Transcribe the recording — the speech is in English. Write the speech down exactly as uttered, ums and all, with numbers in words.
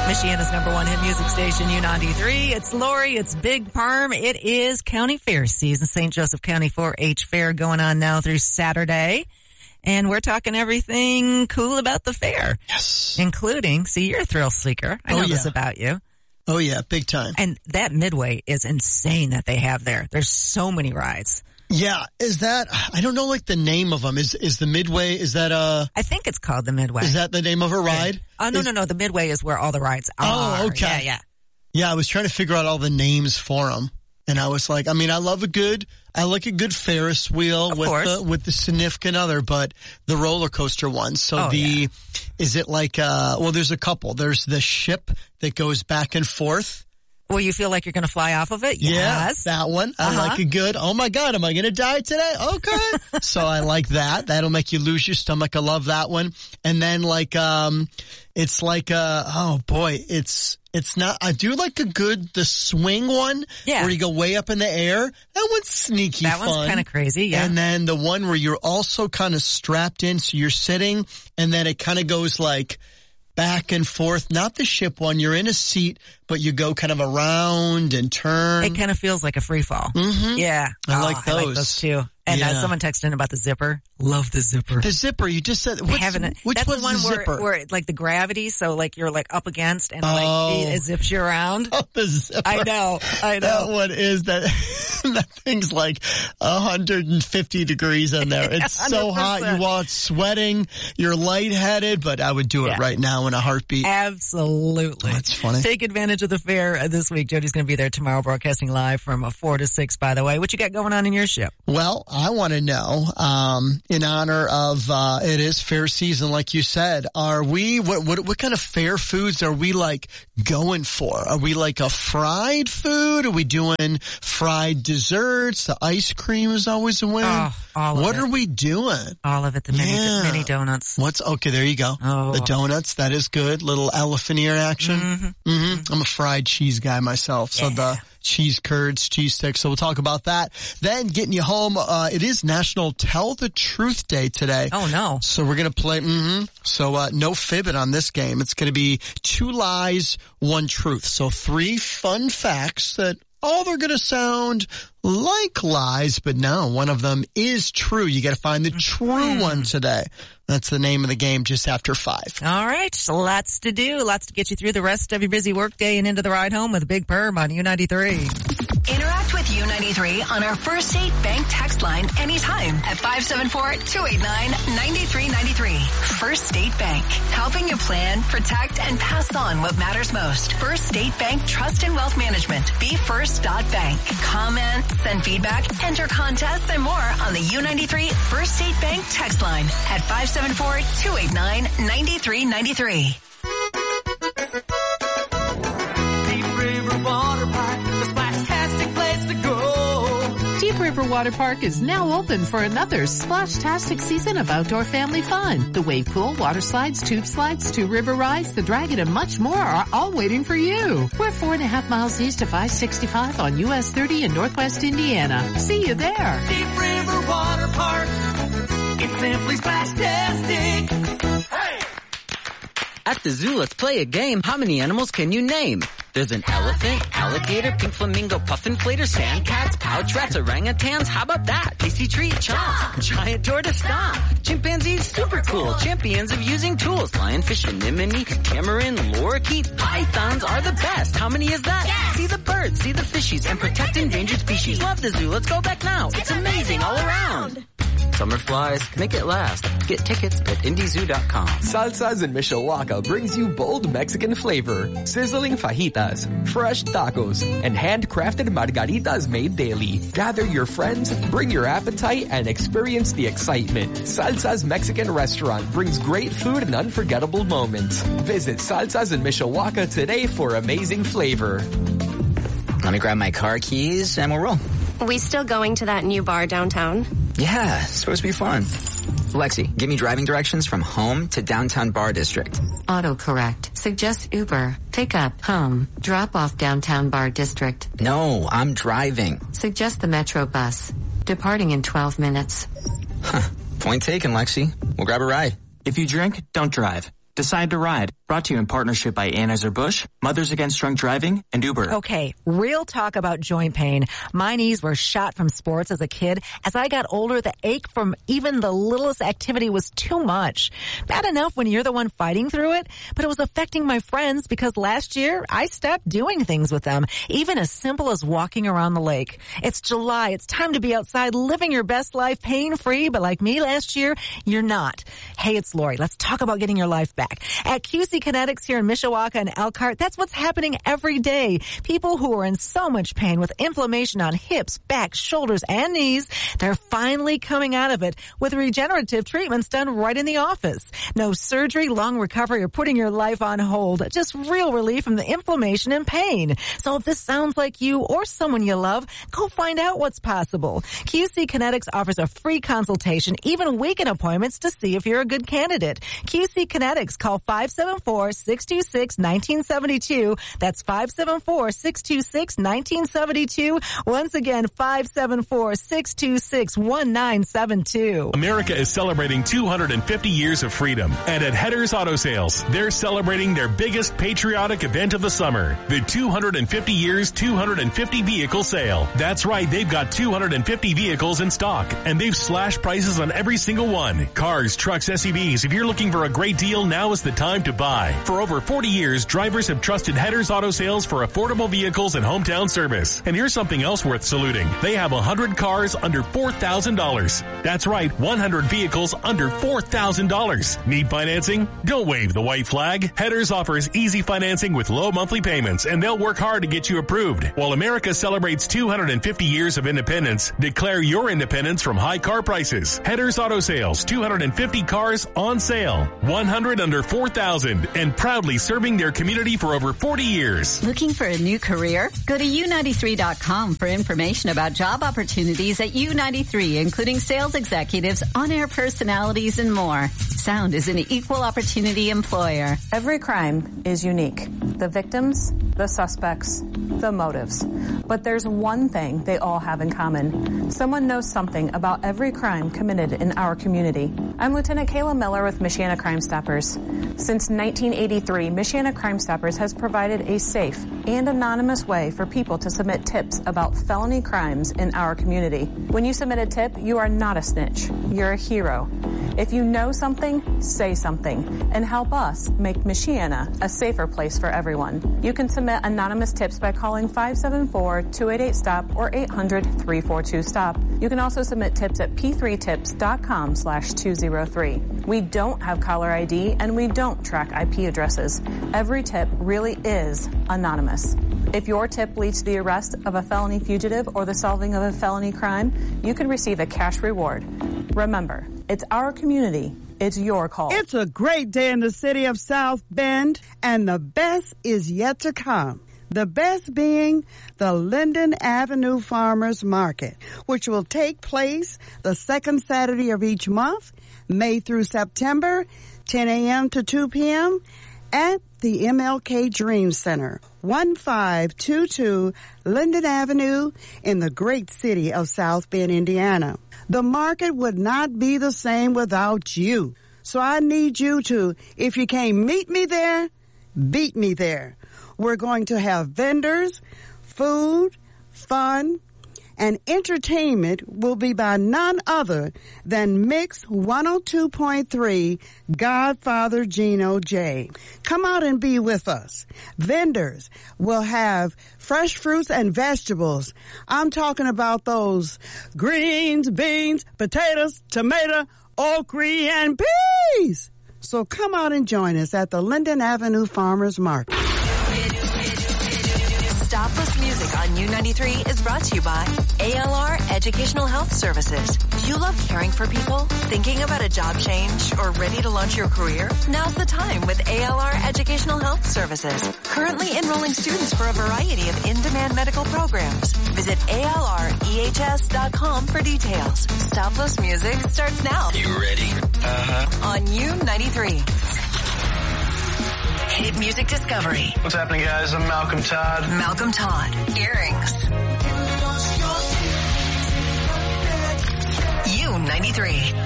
Michiana's number one hit music station, U ninety-three. It's Lori. It's Big Perm. It is County Fair season. Saint Joseph County four H Fair going on now through Saturday. And we're talking everything cool about the fair. Yes. Including, see, you're a thrill seeker. I know oh, yeah. this about you. Oh, yeah. Big time. And that Midway is insane that they have there. There's so many rides. Yeah. Is that, I don't know like the name of them. Is, is the Midway, is that a... I think it's called the Midway. Is that the name of a ride? Yeah. Oh, no, is, no, no. The Midway is where all the rides are. Oh, okay. Yeah, yeah. Yeah, I was trying to figure out all the names for them. And I was like, I mean, I love a good, I like a good Ferris wheel of with course. the, with the significant other, but the roller coaster one. So oh, the, yeah. is it like, uh, well, there's a couple. There's the ship that goes back and forth. Well, you feel like you're going to fly off of it? Yes. Yeah, that one. I uh-huh. like a good, oh my God, am I going to die today? Okay. So I like that. That'll make you lose your stomach. I love that one. And then like, um, it's like, uh, oh boy, it's, it's not, I do like a good, the swing one. Yeah. Where you go way up in the air. That one's sneaky that fun. That one's kind of crazy, yeah. And then the one where you're also kind of strapped in, so you're sitting, and then it kind of goes like, back and forth, not the ship one. You're in a seat, but you go kind of around and turn. It kind of feels like a free fall. Mm-hmm. Yeah. I oh, like those. I like those too. And yeah. uh, someone texted in about the zipper. Love the zipper. The zipper, you just said, which, which that's was the one the where, zipper? where, like, the gravity, so, like, you're, like, up against, and, oh. like, it zips you around. Oh, the zipper. I know, I know. That one is, that, that thing's like one hundred fifty degrees in there. It's so hot, you walk sweating, you're lightheaded, but I would do it yeah. right now in a heartbeat. Absolutely. That's funny. Take advantage of the fair this week. Jody's going to be there tomorrow, broadcasting live from four to six, by the way. What you got going on in your ship? Well, I want to know, um, in honor of, uh, it is fair season, like you said, are we, what, what, what kind of fair foods are we like going for? Are we like a fried food? Are we doing fried desserts? The ice cream is always a win. Oh, all of what it. are we doing? All of it. The mini, yeah. mini donuts. What's, okay, there you go. Oh. The donuts, that is good. Little elephant ear action. Mm-hmm. Mm-hmm. I'm a fried cheese guy myself. So yeah. the cheese curds, cheese sticks. So we'll talk about that. Then getting you home. Uh, it is National Tell the Truth Day today. Oh no. So we're going to play, mm-hmm. So, uh, no fibbing on this game. It's going to be two lies, one truth. So three fun facts that all they're going to sound like lies, but no, one of them is true. You got to find the true one today. That's the name of the game just after five. All right. Lots to do. Lots to get you through the rest of your busy workday and into the ride home with Big Perm on U ninety-three. Interact with U ninety-three on our First State Bank text line anytime at five seven four, two eight nine, nine three nine three. First State Bank, helping you plan, protect, and pass on what matters most. First State Bank Trust and Wealth Management. Be first dot bank. Comment, send feedback, enter contests, and more on the U ninety-three First State Bank text line at five seven four, two eight nine, nine three nine three. Deep River Water Park, the splash-tastic place to go. Deep River Water Park is now open for another splash-tastic season of outdoor family fun. The wave pool, water slides, tube slides, two river rides, the dragon, and much more are all waiting for you. We're four and a half miles east of I sixty-five on U S thirty in Northwest Indiana. See you there. Deep River Water Park, it's simply splash-tastic. Hey! At the zoo, let's play a game. How many animals can you name? There's an elephant, alligator, pink flamingo, puff inflator, sand cats, pouch rats, orangutans. How about that? Tasty treat, chomp. Giant tortoise, stomp. Chimpanzees, super cool. Champions of using tools. Lionfish, anemone, tamarin, lorikeet. Pythons are the best. How many is that? Yeah. See the birds, see the fishies, and protect endangered species. Love the zoo. Let's go back now. It's, it's amazing, amazing all around. Summer flies, make it last. Get tickets at indie zoo dot com. Salsas in Mishawaka brings you bold Mexican flavor, sizzling fajitas, fresh tacos, and handcrafted margaritas made daily. Gather your friends, bring your appetite, and experience the excitement. Salsa's Mexican restaurant brings great food and unforgettable moments. Visit Salsas in Mishawaka today for amazing flavor. Let me grab my car keys and we'll roll. We still going to that new bar downtown? Yeah, it's supposed to be fun. Lexi, give me driving directions from home to downtown Bar District. Autocorrect. Suggest Uber. Pick up, home. Drop off downtown Bar District. No, I'm driving. Suggest the Metro bus. Departing in twelve minutes. Huh. Point taken, Lexi. We'll grab a ride. If you drink, don't drive. Decide to ride. Brought to you in partnership by Anheuser-Busch, Mothers Against Drunk Driving, and Uber. Okay, real talk about joint pain. My knees were shot from sports as a kid. As I got older, the ache from even the littlest activity was too much. Bad enough when you're the one fighting through it, but it was affecting my friends because last year I stopped doing things with them, even as simple as walking around the lake. It's July. It's time to be outside living your best life pain-free, but like me last year, you're not. Hey, it's Lori. Let's talk about getting your life back. At Q C Kinetics here in Mishawaka and Elkhart, that's what's happening every day. People who are in so much pain with inflammation on hips, back, shoulders, and knees, they're finally coming out of it with regenerative treatments done right in the office. No surgery, long recovery, or putting your life on hold. Just real relief from the inflammation and pain. So if this sounds like you or someone you love, go find out what's possible. Q C Kinetics offers a free consultation, even weekend appointments to see if you're a good candidate. Q C Kinetics, call five seven four, six two six, one nine seven two. That's five seven four, six two six, one nine seven two. Once again, five seven four, six two six, one nine seven two. America is celebrating two hundred fifty years of freedom. And at Hedder's Auto Sales, they're celebrating their biggest patriotic event of the summer, the two hundred fifty years, two hundred fifty vehicle sale. That's right, they've got two hundred fifty vehicles in stock, and they've slashed prices on every single one. Cars, trucks, S U Vs, if you're looking for a great deal, now is the time to buy. For over forty years, drivers have trusted Hedder's Auto Sales for affordable vehicles and hometown service. And here's something else worth saluting. They have one hundred cars under four thousand dollars. That's right, one hundred vehicles under four thousand dollars. Need financing? Don't wave the white flag. Hedder's offers easy financing with low monthly payments, and they'll work hard to get you approved. While America celebrates two hundred fifty years of independence, declare your independence from high car prices. Hedder's Auto Sales, two hundred fifty cars on sale, one hundred under four thousand, and proudly serving their community for over forty years. Looking for a new career? Go to U ninety-three dot com for information about job opportunities at U ninety-three, including sales executives, on-air personalities, and more. Sound is an equal opportunity employer. Every crime is unique. The victims, the suspects, the motives. But there's one thing they all have in common. Someone knows something about every crime committed in our community. I'm Lieutenant Kayla Miller with Michiana Crime Stoppers. Since nineteen eighty-three, Michiana Crime Stoppers has provided a safe and anonymous way for people to submit tips about felony crimes in our community. When you submit a tip, you are not a snitch. You're a hero. If you know something, say something, and help us make Michiana a safer place for everyone. You can submit anonymous tips by calling five seven four, two eight eight, STOP or eight hundred, three four two, STOP. You can also submit tips at p three tips dot com slash two oh three. We don't have caller I D and we don't track I P addresses. Every tip really is anonymous. If your tip leads to the arrest of a felony fugitive or the solving of a felony crime, you can receive a cash reward. Remember, it's our community. It's your call. It's a great day in the city of South Bend, and the best is yet to come. The best being the Linden Avenue Farmers Market, which will take place the second Saturday of each month, May through September, ten a.m. to two p.m., at the M L K Dream Center, one five two two Linden Avenue in the great city of South Bend, Indiana. The market would not be the same without you. So I need you to, if you can't meet me there, beat me there. We're going to have vendors, food, fun, and entertainment will be by none other than Mix one oh two point three Godfather Gino J. Come out and be with us. Vendors will have fresh fruits and vegetables. I'm talking about those greens, beans, potatoes, tomato, okra, and peas. So come out and join us at the Linden Avenue Farmers Market. Stopless Music on U ninety-three is brought to you by A L R Educational Health Services. Do you love caring for people? Thinking about a job change or ready to launch your career? Now's the time with A L R Educational Health Services. Currently enrolling students for a variety of in-demand medical programs. Visit A L R E H S dot com for details. Stopless Music starts now. You ready? Uh-huh. On U ninety-three. Hit Music Discovery. What's happening, guys? I'm Malcolm Todd. Malcolm Todd. Earrings. U ninety-three.